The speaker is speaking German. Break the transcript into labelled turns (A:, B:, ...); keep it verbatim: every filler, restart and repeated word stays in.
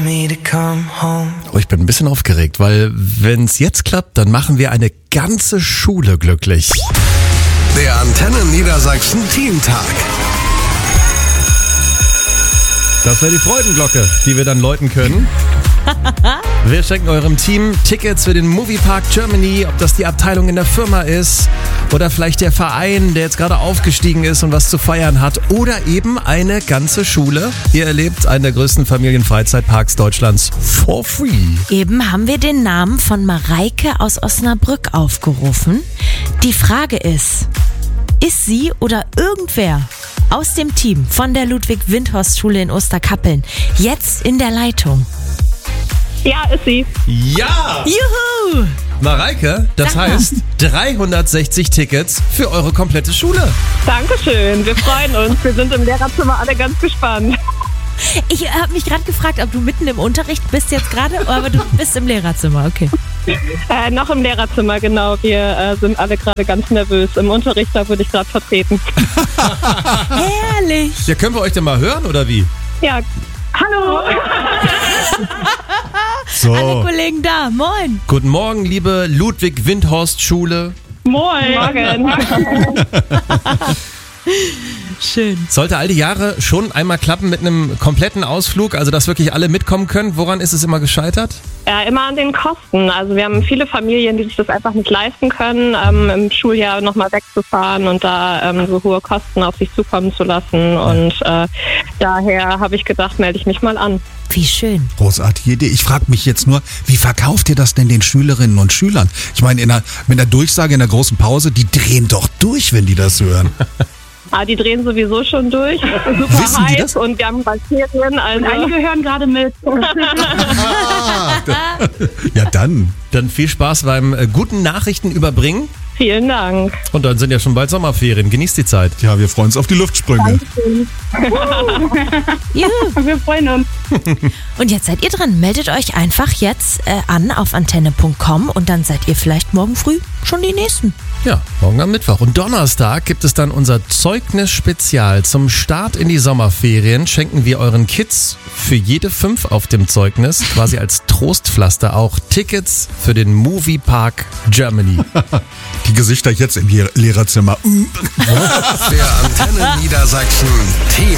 A: me to come home.
B: Oh, ich bin ein bisschen aufgeregt, weil wenn es jetzt klappt, dann machen wir eine ganze Schule glücklich.
C: Der Antenne Niedersachsen Teamtag.
B: Das wäre die Freudenglocke, die wir dann läuten können. Wir schenken eurem Team Tickets für den Moviepark Germany, ob das die Abteilung in der Firma ist oder vielleicht der Verein, der jetzt gerade aufgestiegen ist und was zu feiern hat, oder eben eine ganze Schule. Ihr erlebt einen der größten Familienfreizeitparks Deutschlands for free.
D: Eben haben wir den Namen von Mareike aus Osnabrück aufgerufen. Die Frage ist, ist sie oder irgendwer aus dem Team von der Ludwig-Windhorst-Schule in Osterkappeln jetzt in der Leitung?
E: Ja, ist sie.
B: Ja!
D: Juhu!
B: Mareike, das
D: Sag mal.
B: heißt dreihundertsechzig Tickets für eure komplette Schule.
E: Dankeschön, wir freuen uns. Wir sind im Lehrerzimmer alle ganz gespannt.
D: Ich habe mich gerade gefragt, ob du mitten im Unterricht bist jetzt gerade, aber du bist im Lehrerzimmer, okay.
E: Äh, noch im Lehrerzimmer, genau. Wir äh, sind alle gerade ganz nervös. Im Unterricht, da würde ich gerade vertreten.
D: Herrlich!
B: Ja, können wir euch denn mal hören, oder wie?
E: Ja, hallo.
B: So.
D: Alle Kollegen da, moin!
B: Guten Morgen, liebe Ludwig-Windhorst-Schule.
E: Moin. Morgen.
D: Schön.
B: Sollte all die Jahre schon einmal klappen mit einem kompletten Ausflug, also dass wirklich alle mitkommen können. Woran ist es immer gescheitert?
E: Ja, immer an den Kosten. Also wir haben viele Familien, die sich das einfach nicht leisten können, ähm, im Schuljahr nochmal wegzufahren und da ähm, so hohe Kosten auf sich zukommen zu lassen. Und äh, daher habe ich gedacht, melde ich mich mal an.
D: Wie schön.
F: Großartige Idee. Ich frage mich jetzt nur, wie verkauft ihr das denn den Schülerinnen und Schülern? Ich meine, in der, mit der Durchsage in der großen Pause, die drehen doch durch, wenn die das hören.
E: Ah, die drehen sowieso schon durch. Super
F: Wissen die das?
E: heiß und wir haben bald Ferien. Also einige hören gerade mit.
F: Ja, dann.
B: Dann viel Spaß beim äh, guten Nachrichten überbringen.
E: Vielen Dank.
B: Und dann sind ja schon bald Sommerferien. Genießt die Zeit.
F: Ja, wir freuen uns auf die Luftsprünge.
D: Juhu.
E: Wir freuen uns.
D: Und jetzt seid ihr dran. Meldet euch einfach jetzt äh, an auf antenne punkt com und dann seid ihr vielleicht morgen früh schon die Nächsten.
B: Ja, morgen am Mittwoch. Und Donnerstag gibt es dann unser Zeugnis-Spezial. Zum Start in die Sommerferien schenken wir euren Kids für jede fünf auf dem Zeugnis, quasi als Trostpflaster, auch Tickets für den Moviepark Germany.
F: Die Gesichter jetzt im Lehrerzimmer.
C: Der Antenne Niedersachsen Team.